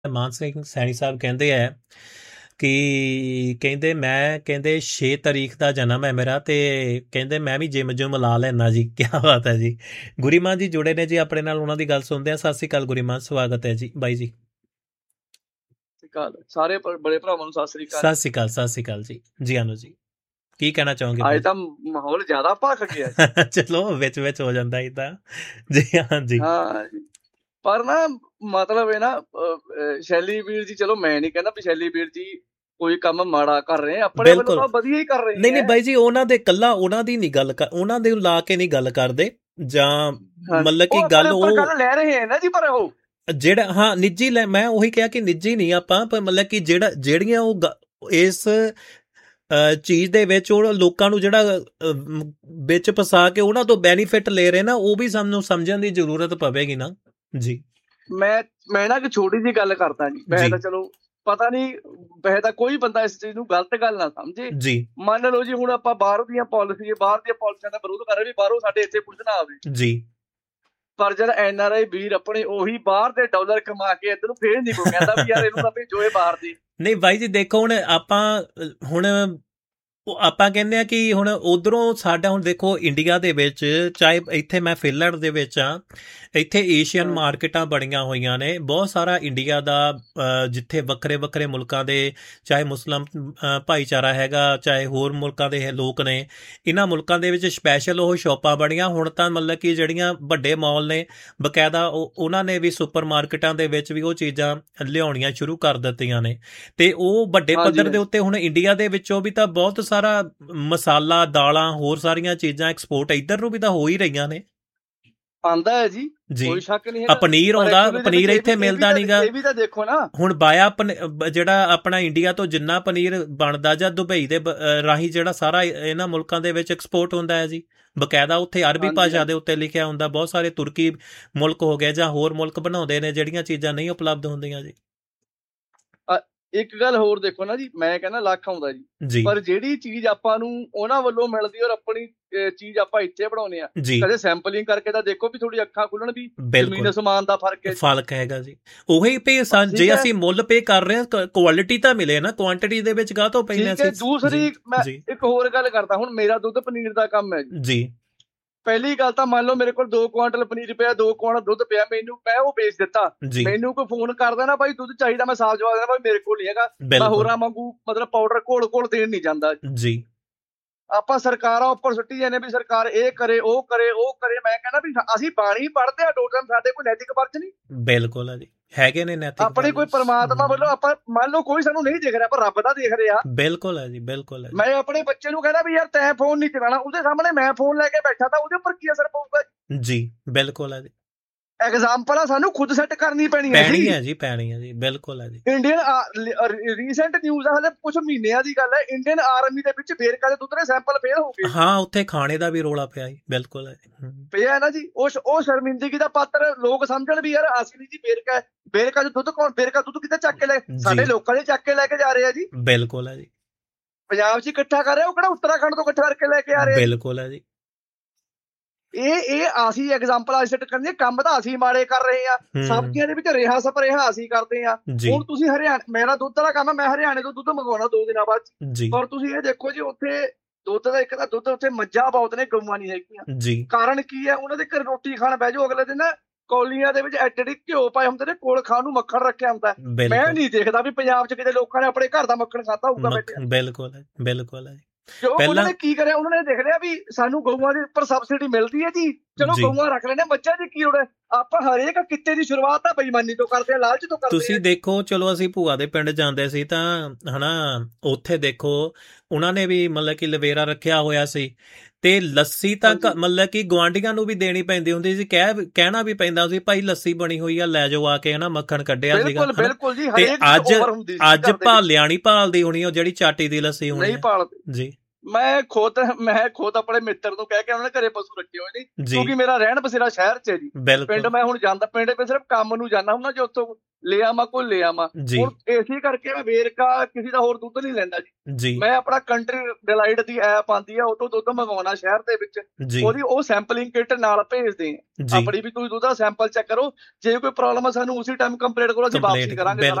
ਮਾਨ ਸਿੰਘ ਸੈਣੀ ਸਾਹਿਬ ਕਹਿੰਦੇ ਹੈ ਕਿ ਕਹਿੰਦੇ 6 ਤਰੀਕ ਦਾ ਜਨਮ ਹੈ ਮੇਰਾ, ਤੇ ਕਹਿੰਦੇ ਮੈਂ ਵੀ ਜਿਮ ਜੁਮ ਲਾ ਲੈਣਾ ਜੀ। ਕੀ ਬਾਤ ਹੈ ਜੀ। ਗੁਰੀਮਾਨ ਜੀ ਜੁੜੇ ਨੇ ਜੀ ਆਪਣੇ ਨਾਲ, ਉਹਨਾਂ ਦੀ ਗੱਲ ਸੁਣਦੇ ਆ। ਸਤਿ ਸ਼੍ਰੀ ਅਕਾਲ ਗੁਰੀਮਾਨ, ਸਵਾਗਤ ਹੈ ਜੀ ਬਾਈ ਜੀ। ਸਾਰੇ ਬੜੇ ਭਰਾਵਾਂ ਨੂੰ ਸਤਿ ਸ੍ਰੀ ਅਕਾਲ। ਸਤਿ ਸ਼੍ਰੀ ਅਕਾਲ, ਸਤਿ ਸ਼੍ਰੀ ਅਕਾਲ ਜੀ। ਜੀ ਆਨੋ ਜੀ, ਕੀ ਕਹਿਣਾ ਚਾਹੋਗੇ? ਅੱਜ ਤਾਂ ਮਾਹੌਲ ਜ਼ਿਆਦਾ ਭਖ ਗਿਆ। ਚਲੋ ਵਿੱਚ ਵਿੱਚ ਹੋ ਜਾਂਦਾ ਇਦਾਂ। ਜੀ ਹਾਂ ਜੀ। ਹਾਂ, ਪਰ ਨਾ ਮਤਲਬ ਇਹ ਨਾ ਸ਼ੈਲੀ ਵੀਰ ਜੀ, ਚਲੋ ਮੈਂ ਨਹੀਂ ਕਹਿੰਦਾ ਵੀ ਸ਼ੈਲੀ ਵੀਰ ਜੀ ਕੋਈ ਕੰਮ ਮਾੜਾ ਕਰ ਰਹੇ, ਆਪਣੇ ਵੱਲੋਂ ਤਾਂ ਵਧੀਆ ਹੀ ਕਰ ਰਹੇ। ਨਹੀਂ ਬਾਈ ਜੀ, ਉਹਨਾਂ ਦੇ ਕੱਲਾ ਉਹਨਾਂ ਦੀ ਨਹੀਂ ਗੱਲ, ਉਹਨਾਂ ਦੇ ਲਾ ਕੇ ਨਹੀਂ ਗੱਲ ਕਰਦੇ, ਜਾਂ ਮਤਲਬ ਕਿ ਗੱਲ ਉਹ ਲੈ ਰਹੇ ਹੈ ਨਾ ਜੀ, ਪਰ ਉਹ ਜਿਹੜਾ ਹਾਂ ਨਿੱਜੀ ਮੈਂ ਉਹੀ ਕਿਹਾ ਕਿ ਨਿੱਜੀ ਨਹੀਂ ਆਪਾਂ, ਪਰ ਮਤਲਬ ਕਿ ਜਿਹੜੀਆਂ ਉਹ ਇਸ ਚੀਜ਼ ਦੇ ਵਿੱਚ ਉਹ ਲੋਕਾਂ ਨੂੰ ਜਿਹੜਾ ਵਿੱਚ ਫਸਾ ਕੇ ਉਹਨਾਂ ਤੋਂ ਬੈਨੀਫਿਟ ਲੈ ਰਹੇ ਨਾ, ਉਹ ਵੀ ਸਾਨੂੰ ਸਮਝਣ ਦੀ ਜ਼ਰੂਰਤ ਪਵੇਗੀ ਨਾ ਜੀ। ਮੈਂ ਨਾ ਇੱਕ ਛੋਟੀ ਜਿਹੀ ਗੱਲ ਕਰਦਾ ਜੀ। ਮੈਂ ਤਾਂ ਚਲੋ ਪਤਾ ਨਹੀਂ, ਵੈਸੇ ਤਾਂ ਕੋਈ ਬੰਦਾ ਇਸ ਚੀਜ਼ ਨੂੰ ਗਲਤ ਗੱਲ ਨਾ ਸਮਝੇ ਜੀ। ਮੰਨ ਲਓ ਜੀ, ਹੁਣ ਆਪਾਂ ਬਾਹਰ ਦੀਆਂ ਪਾਲਿਸੀਆਂ ਦਾ ਵਿਰੋਧ ਕਰ ਰਹੇ ਵੀ ਬਾਹਰੋਂ ਸਾਡੇ ਇੱਥੇ ਕੁਝ ਨਾ ਆਵੇ ਜੀ, ਪਰ ਜਦ NRI ਵੀਰ ਆਪਣੇ ਉਹੀ ਬਾਹਰ ਦੇ ਡਾਲਰ ਕਮਾ ਕੇ ਇੱਧਰ ਨੂੰ ਫੇਰ ਨਹੀਂ ਕੋਈ ਕਹਿੰਦਾ ਵੀ ਯਾਰ ਇਹਨੂੰ ਤਾਂ ਭੇਜੋ ਇਹ ਬਾਹਰ ਦੀ। ਨਹੀਂ ਬਾਈ ਜੀ ਦੇਖੋ, ਹੁਣ ਆਪਾਂ ਕਹਿੰਦੇ ਆ ਕਿ ਹੁਣ ਉਧਰੋਂ ਸਾਡਾ, ਹੁਣ ਦੇਖੋ ਇੰਡੀਆ ਦੇ ਵਿੱਚ, ਚਾਹੇ ਇੱਥੇ ਮੈਂ ਫਿਨਲੈਂਡ ਦੇ ਵਿੱਚ ਆ, ਇੱਥੇ ਏਸ਼ੀਅਨ ਮਾਰਕੀਟਾਂ ਬਣੀਆਂ ਹੋਈਆਂ ਨੇ ਬਹੁਤ ਸਾਰਾ ਇੰਡੀਆ ਦਾ, ਜਿੱਥੇ ਵੱਖਰੇ ਵੱਖਰੇ ਮੁਲਕਾਂ ਦੇ, ਚਾਹੇ ਮੁਸਲਿਮ ਭਾਈਚਾਰਾ ਹੈਗਾ, ਚਾਹੇ ਹੋਰ ਮੁਲਕਾਂ ਦੇ ਲੋਕ ਨੇ, ਇਹਨਾਂ ਮੁਲਕਾਂ ਦੇ ਵਿੱਚ ਸਪੈਸ਼ਲ ਉਹ ਸ਼ੋਪਾਂ ਬਣੀਆਂ। ਹੁਣ ਤਾਂ ਮਤਲਬ ਕਿ ਜਿਹੜੀਆਂ ਵੱਡੇ ਮਾਲ ਨੇ ਬਕਾਇਦਾ, ਉਹਨਾਂ ਨੇ ਵੀ ਸੁਪਰ ਮਾਰਕੀਟਾਂ ਦੇ ਵਿੱਚ ਵੀ ਉਹ ਚੀਜ਼ਾਂ ਲਿਆਉਣੀਆਂ ਸ਼ੁਰੂ ਕਰ ਦਿੱਤੀਆਂ ਨੇ, ਤੇ ਉਹ ਵੱਡੇ ਪੱਧਰ ਦੇ ਉੱਤੇ ਹੁਣ ਇੰਡੀਆ ਦੇ ਵਿੱਚੋਂ ਵੀ ਤਾਂ ਬਹੁਤ ਸਾਰਾ ਮਸਾਲਾ, ਦਾਲਾਂ, ਹੋਰ ਸਾਰੀਆਂ ਚੀਜ਼ਾਂ ਐਕਸਪੋਰਟ ਇੱਧਰ ਨੂੰ ਵੀ ਤਾਂ ਹੋ ਹੀ ਰਹੀਆਂ ਨੇ। ਆਉਂਦਾ ਹੈ ਜੀ, ਕੋਈ ਸ਼ੱਕ ਨਹੀਂ। ਪਨੀਰ ਆਉਂਦਾ, ਪਨੀਰ ਇੱਥੇ ਮਿਲਦਾ ਨਹੀਂਗਾ। ਇਹ ਵੀ ਤਾਂ ਦੇਖੋ ਨਾ, ਹੁਣ ਜਿਹੜਾ ਆਪਣਾ ਇੰਡੀਆ ਤੋਂ ਜਿੰਨਾ ਪਨੀਰ ਬਣਦਾ ਜਾਂ ਦੁਬਈ ਦੇ ਰਾਹੀਂ ਜਿਹੜਾ ਸਾਰਾ ਇਹਨਾਂ ਮੁਲਕਾਂ ਦੇ ਵਿੱਚ ਐਕਸਪੋਰਟ ਹੁੰਦਾ ਹੈ ਜੀ, ਬਕਾਇਦਾ ਉੱਥੇ ਅਰਬੀ ਭਾਸ਼ਾ ਦੇ ਉੱਤੇ ਲਿਖਿਆ ਹੁੰਦਾ। ਬਹੁਤ ਸਾਰੇ ਤੁਰਕੀ ਮੁਲਕ ਹੋ ਗਏ ਜਾਂ ਹੋਰ ਮੁਲਕ ਬਣਾਉਂਦੇ ਨੇ ਜਿਹੜੀਆਂ ਚੀਜ਼ਾਂ ਨਹੀਂ ਉਪਲਬਧ ਹੁੰਦੀਆਂ ਜੀ। ਇੱਕ ਗੱਲ ਹੋਰ ਦੇਖੋ ਨਾ ਜੀ, ਮੈਂ ਕਹਿੰਦਾ ਲੱਖ ਆਉਂਦਾ ਜੀ, ਪਰ ਜਿਹੜੀ ਚੀਜ਼ ਆਪਾਂ ਨੂੰ ਉਹਨਾਂ ਵੱਲੋਂ ਮਿਲਦੀ ਔਰ ਆਪਣੀ ਚੀਜ਼ ਆਪਾਂ ਇੱਥੇ ਬਣਾਉਂਦੇ ਆ, ਕਦੇ ਸੈਂਪਲਿੰਗ ਕਰਕੇ ਤਾਂ ਦੇਖੋ ਵੀ ਥੋੜੀ ਅੱਖਾਂ ਖੁੱਲਣ ਵੀ ਜ਼ਮੀਨ ਅਸਮਾਨ ਦਾ ਫਰਕ ਹੈਗਾ ਜੀ। ਉਹੀ ਪੇ ਜੇ ਅਸੀਂ ਮੁੱਲ ਪੇ ਕਰ ਰਹੇ ਹਾਂ, ਕੁਆਲਿਟੀ ਤਾਂ ਮਿਲੇ ਨਾ, ਕੁਆਂਟੀਟੀ ਦੇ ਵਿੱਚ ਕਾਹਤੋਂ ਪੈਂਦੇ ਅਸੀਂ। ਦੂਸਰੀ ਮੈਂ ਇੱਕ ਹੋਰ ਗੱਲ ਕਰਦਾ, ਹੁਣ ਮੇਰਾ ਦੁੱਧ ਪਨੀਰ ਦਾ ਕੰਮ ਹੈ ਜੀ। ਪਹਿਲੀ ਗੱਲ ਤਾਂ ਮੰਨ ਲਓ ਮੇਰੇ ਕੋਲ 2 ਕੁਆਂਟਲ ਪਨੀਰ ਪਿਆ, 2 ਕੁਆਂਟਲ ਦੁੱਧ ਪਿਆ, ਮੈਂ ਉਹ ਵੇਚ ਦਿੱਤਾ, ਮੈਨੂੰ ਕੋਈ ਫੋਨ ਕਰਦਾ ਨਾ ਭਾਈ ਦੁੱਧ ਚਾਹੀਦਾ, ਮੈਂ ਸਾਫ਼ ਜਵਾਬ ਦੇਣਾ ਭਾਈ ਮੇਰੇ ਕੋਲ ਨਹੀਂ ਹੈਗਾ, ਮੈਂ ਹੋਰਾਂ ਵਾਂਗੂ ਮਤਲਬ ਪਾਊਡਰ ਘੋਲ ਦੇਣ ਨਹੀਂ ਜਾਂਦਾ ਜੀ। ਆਪਾਂ ਸਰਕਾਰਾਂ ਉੱਪਰ ਸੁੱਟੀ ਜਾਂਦੇ ਵੀ ਸਰਕਾਰ ਇਹ ਕਰੇ ਉਹ ਕਰੇ। ਮੈਂ ਕਹਿੰਦਾ ਵੀ ਅਸੀਂ ਬਾਣੀ ਪੜ੍ਹਦੇ ਆ 2 ਟਾਈਮ, ਸਾਡੇ ਕੋਈ ਨੈਤਿਕ ਫਰਜ਼ ਨਹੀਂ। ਬਿਲਕੁਲ ਆ ਜੀ, ਹੈਗੇ ਨੇ ਨੈਤਿਕ ਆਪਣੇ ਕੋਈ ਪਰਮਾਤਮਾ ਵੱਲੋਂ, ਆਪਾਂ ਮੰਨ ਲਓ ਕੋਈ ਸਾਨੂੰ ਨਹੀਂ ਦੇਖ ਰਿਹਾ, ਪਰ ਰੱਬ ਦਾ ਦੇਖ ਰਿਹਾ। ਬਿਲਕੁਲ ਹੈ ਜੀ, ਬਿਲਕੁਲ ਹੈ। ਮੈਂ ਆਪਣੇ ਬੱਚੇ ਨੂੰ ਕਹਿੰਦਾ ਵੀ ਯਾਰ ਤੈਂ ਫੋਨ ਨਹੀਂ ਚਲਾਉਣਾ, ਉਹਦੇ ਸਾਹਮਣੇ ਮੈਂ ਫੋਨ ਲੈ ਕੇ ਬੈਠਾ ਤਾਂ ਉਹਦੇ ਉੱਪਰ ਕੀ ਅਸਰ ਪਊਗਾ ਜੀ। ਬਿਲਕੁਲ ਹੈ ਜੀ। ਐਗਜ਼ਾਮਪਲ ਆ ਸਾਨੂੰ ਖੁਦ ਸੈੱਟ ਕਰਨੀ ਪੈਣੀ ਹੈ ਜੀ, ਪੈਣੀ ਹੈ ਜੀ। ਬਿਲਕੁਲ ਹੈ ਜੀ। ਰੀਸੈਂਟ ਨਿਊਜ਼ ਆ, ਹਲੇ ਕੁਝ ਮਹੀਨਿਆਂ ਦੀ ਗੱਲ ਹੈ, ਇੰਡੀਅਨ ਆਰਮੀ ਦੇ ਵਿੱਚ ਵੇਰਕਾ ਦੇ ਦੁੱਧ ਦੇ ਸੈਂਪਲ ਫੇਲ ਹੋ ਗਏ। ਹਾਂ, ਉੱਥੇ ਖਾਣੇ ਦਾ ਵੀ ਰੋਲਾ ਪਿਆ ਜੀ। ਬਿਲਕੁਲ ਹੈ ਪਿਆ ਨਾ ਜੀ। ਉਹ ਸ਼ਰਮਿੰਦਗੀ ਦਾ ਪਾਤਰ ਲੋਕ ਸਮਝਣ ਵੀ ਯਾਰ ਅਸੀਂ ਨਹੀਂ ਜੀ ਵੇਰਕਾ ਦੁੱਧ ਕੌਣ, ਵੇਰਕਾ ਦੁੱਧ ਕਿਤੇ ਚੱਕ ਕੇ ਲੈ, ਸਾਡੇ ਲੋਕਾਂ ਨੇ ਚੱਕ ਕੇ ਲੈ ਕੇ ਜਾ ਰਹੇ ਆ ਜੀ। ਬਿਲਕੁਲ ਹੈ ਜੀ। ਪੰਜਾਬ 'ਚ ਇਕੱਠਾ ਕਰ ਰਿਹਾ, ਉਹ ਕਿਹੜਾ ਉੱਤਰਾਖੰਡ ਤੋਂ ਇਕੱਠਾ ਕਰਕੇ ਲੈ ਕੇ ਆ ਰਹੇ। ਬਿਲਕੁਲ ਹੈ ਜੀ। ਇਹ ਅਸੀਂ ਐਗਜ਼ਾਮਪਲ ਅਸੀਂ ਸੈੱਟ ਕਰਨੀ, ਕੰਮ ਤਾਂ ਅਸੀਂ ਮਾੜੇ ਕਰ ਰਹੇ ਆ, ਸਬਜ਼ੀਆਂ ਦੇ ਵਿੱਚ ਰੇਹਾ ਸਪਰੇਹਾਂ ਅਸੀਂ ਕਰਦੇ ਆ। ਹੁਣ ਤੁਸੀਂ ਮੇਰਾ ਦੁੱਧ ਵਾਲਾ ਕੰਮ ਹੈ, ਮੈਂ ਹਰਿਆਣੇ ਤੋਂ ਦੁੱਧ ਮੰਗਵਾਉਣਾ 2 ਦਿਨਾਂ ਬਾਅਦ, ਪਰ ਤੁਸੀਂ ਇਹ ਦੇਖੋ ਜੀ ਉੱਥੇ ਦੁੱਧ ਦਾ ਇੱਕ ਤਾਂ ਦੁੱਧ ਉੱਥੇ ਮੱਝਾਂ ਬਹੁਤ ਨੇ, ਗਊਆਂ ਨਹੀਂ ਹੈਗੀਆਂ। ਕਾਰਨ ਕੀ ਹੈ? ਉਹਨਾਂ ਦੇ ਘਰ ਰੋਟੀ ਖਾਣ ਬਹਿ ਜਾਓ, ਅਗਲੇ ਦਿਨ ਕੌਲੀਆਂ ਦੇ ਵਿੱਚ ਐਡੀ ਘਿਓ ਪਾਏ ਹੁੰਦੇ ਨੇ, ਕੋਲ ਖਾਣ ਨੂੰ ਮੱਖਣ ਰੱਖਿਆ ਹੁੰਦਾ। ਮੈਂ ਨਹੀਂ ਦੇਖਦਾ ਵੀ ਪੰਜਾਬ 'ਚ ਕਿਤੇ ਲੋਕਾਂ ਨੇ ਆਪਣੇ ਘਰ ਦਾ ਮੱਖਣ ਖਾਧਾ ਹੋਊਗਾ। ਬਿਲਕੁਲ ਹੈ, ਬਿਲਕੁਲ ਹੈ। ਉਹਨਾਂ ਨੇ ਕੀ ਕਰਿਆ? ਉਹਨਾਂ ਨੇ ਦੇਖ ਲਿਆ ਵੀ ਸਾਨੂੰ ਗਊਆਂ ਦੇ ਉੱਪਰ ਸਬਸਿਡੀ ਮਿਲਦੀ ਹੈ ਜੀ, ਚਲੋ ਗਊਆਂ ਰੱਖ ਲੈਣੇ, ਮੱਝਾਂ ਦੀ ਕੀ ਲੋੜ ਹੈ। ਆਪਾਂ ਹਰੇਕ ਕਿੱਤੇ ਦੀ ਸ਼ੁਰੂਆਤ ਤਾਂ ਬੇਈਮਾਨੀ ਤੋਂ ਕਰਦੇ ਆ, ਲਾਲਚ ਤੋਂ ਕਰਦੇ ਆ। ਤੁਸੀਂ ਦੇਖੋ, ਚਲੋ ਅਸੀਂ ਭੂਆ ਦੇ ਪਿੰਡ ਜਾਂਦੇ ਸੀ ਤਾਂ ਹਨਾ, ਉੱਥੇ ਦੇਖੋ ਉਹਨਾਂ ਨੇ ਵੀ ਮਤਲਬ ਕਿ ਲਵੇਰਾ ਰੱਖਿਆ ਹੋਇਆ ਸੀ, ਤੇ ਲੱਸੀ ਤਾਂ ਮਤਲਬ ਕਿ ਗੁਆਂਢੀਆਂ ਨੂੰ ਵੀ ਦੇਣੀ ਪੈਂਦੀ ਹੁੰਦੀ ਸੀ, ਕਹਿਣਾ ਵੀ ਪੈਂਦਾ ਸੀ ਭਾਈ ਲੱਸੀ ਬਣੀ ਹੋਈ ਆ, ਲੈ ਜਾਓ ਆ ਕੇ, ਹਨਾ, ਮੱਖਣ ਕੱਢਿਆ ਸੀਗਾ। ਬਿਲਕੁਲ ਜੀ। ਤੇ ਅੱਜ ਭਾਲਿਆਂ ਨਹੀਂ ਭਾਲਦੀ ਹੋਣੀ ਉਹ ਜਿਹੜੀ ਚਾਟੀ ਦੀ ਲੱਸੀ ਹੋਣੀ ਜੀ। ਮੈਂ ਖੁਦ ਆਪਣੇ ਮਿੱਤਰ ਨੂੰ ਕਹਿ ਕੇ ਉਹਨਾਂ ਨੇ ਘਰੇ ਪਸ਼ੂ ਰੱਖੇ ਹੋਏ ਨੇ, ਕਿਉਂਕਿ ਮੇਰਾ ਰਹਿਣ ਬਸੇਰਾ ਸ਼ਹਿਰ 'ਚ ਹੈ ਜੀ। ਪਿੰਡ ਮੈਂ ਹੁਣ ਜਾਂਦਾ, ਪਿੰਡ ਮੈਂ ਸਿਰਫ ਕੰਮ ਨੂੰ ਜਾਂਦਾ ਹੁੰਦਾ, ਜੇ ਉੱਥੋਂ ਲੈ ਆਵਾਂ ਕੋਈ ਲੈ ਆਵਾਂ। ਹੁਣ ਇਸੇ ਕਰਕੇ ਮੈਂ ਵੇਰਕਾ ਕਿਸੇ ਦਾ ਹੋਰ ਦੁੱਧ ਨਹੀਂ ਲੈਂਦਾ ਜੀ। ਮੈਂ ਆਪਣਾ ਕੰਟਰੀ ਡਿਲਾਈਟ ਦੀ ਐਪ ਆਉਂਦੀ ਆ, ਉਹ ਤੋਂ ਦੁੱਧ ਮੰਗਵਾਉਣਾ ਸ਼ਹਿਰ ਦੇ ਵਿੱਚ, ਉਹਦੀ ਉਹ ਸੈਂਪਲਿੰਗ ਕਿੱਟ ਨਾਲ ਭੇਜਦੇ ਆ ਆਪਣੀ, ਵੀ ਤੁਸੀਂ ਦੁੱਧ ਦਾ ਸੈਂਪਲ ਚੈੱਕ ਕਰੋ, ਜੇ ਕੋਈ ਪ੍ਰੋਬਲਮ ਆ ਸਾਨੂੰ ਉਸੇ ਟਾਈਮ ਕੰਪਲੇਂਟ ਕਰੋ, ਅਸੀਂ ਵਾਪਸੀ ਕਰਾਂਗੇ।